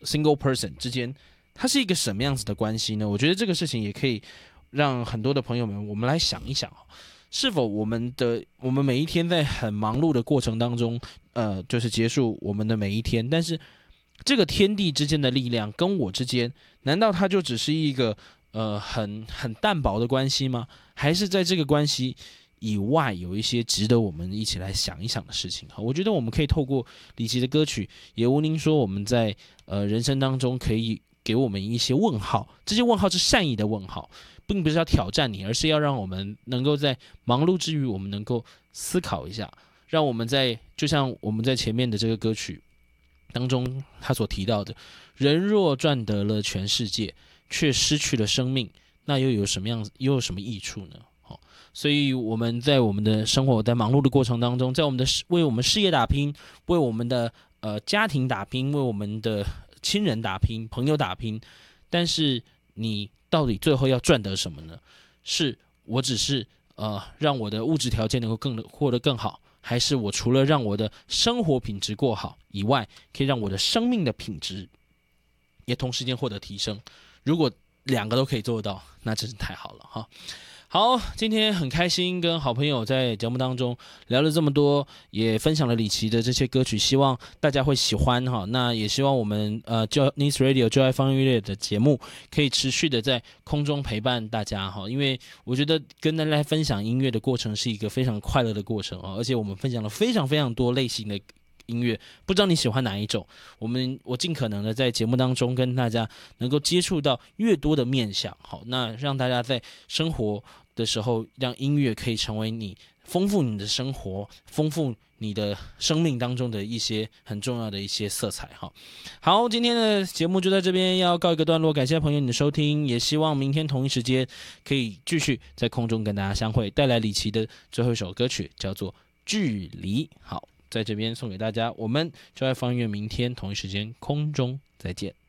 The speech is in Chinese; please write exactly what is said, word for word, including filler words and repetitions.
single person 之间，它是一个什么样子的关系呢？我觉得这个事情也可以让很多的朋友们，我们来想一想，是否我们的我们每一天在很忙碌的过程当中，呃，就是结束我们的每一天，但是这个天地之间的力量跟我之间，难道它就只是一个呃很很淡薄的关系吗？还是在这个关系以外有一些值得我们一起来想一想的事情？我觉得我们可以透过李琦的歌曲，也无宁说我们在呃人生当中可以给我们一些问号，这些问号是善意的问号，并不是要挑战你，而是要让我们能够在忙碌之余，我们能够思考一下，让我们在就像我们在前面的这个歌曲当中他所提到的，人若赚得了全世界，却失去了生命，那又有什么样又有什么益处呢？好，所以我们在我们的生活在忙碌的过程当中，在我们的为我们事业打拼，为我们的呃家庭打拼，为我们的亲人打拼，朋友打拼，但是你到底最后要赚得什么呢？是我只是呃让我的物质条件能够更获得更好，还是我除了让我的生活品质过好以外，可以让我的生命的品质也同时间获得提升？如果两个都可以做得到，那真是太好了哈。好，今天很开心跟好朋友在节目当中聊了这么多，也分享了李琦的这些歌曲，希望大家会喜欢哈。那也希望我们呃 Nice Radio 就爱放音乐的节目可以持续的在空中陪伴大家哈，因为我觉得跟大家分享音乐的过程是一个非常快乐的过程啊，而且我们分享了非常非常多类型的音乐，不知道你喜欢哪一种？我们我尽可能的在节目当中跟大家能够接触到越多的面向，好，那让大家在生活的时候，让音乐可以成为你丰富你的生活、丰富你的生命当中的一些很重要的一些色彩哈。好，今天的节目就在这边要告一个段落，感谢朋友你的收听，也希望明天同一时间可以继续在空中跟大家相会，带来李琦的最后一首歌曲叫做《距离》。好，在这边送给大家，我们就爱放音乐，明天同一时间空中再见。